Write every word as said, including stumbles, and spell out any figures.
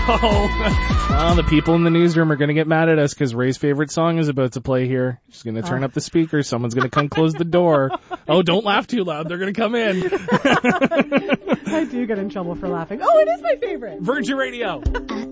Oh, well, the people in the newsroom are going to get mad at us because Ray's favorite song is about to play here. She's going to turn oh. up the speaker. Someone's going to come close the door. Oh, don't laugh too loud. They're going to come in. I do get in trouble for laughing. Oh, it is my favorite. Virgin Radio.